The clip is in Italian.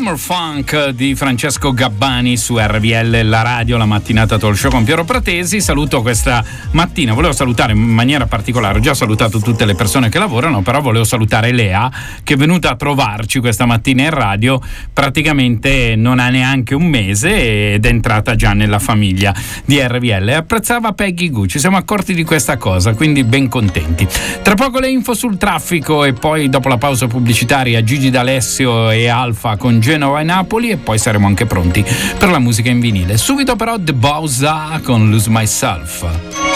Summer Funk di Francesco Gabbani su RVL, la radio, la mattinata talk show con Piero Pratesi. Saluto questa mattina, volevo salutare in maniera particolare, ho già salutato tutte le persone che lavorano, però volevo salutare Lea, che è venuta a trovarci questa mattina in radio, praticamente non ha neanche un mese ed è entrata già nella famiglia di RVL. Apprezzava Peggy Goo, ci siamo accorti di questa cosa, quindi ben contenti. Tra poco le info sul traffico e poi dopo la pausa pubblicitaria Gigi D'Alessio e Alfa con Genova e Napoli, e poi saremo anche pronti per la musica in vinile. Subito però The Bowser con Lose Myself.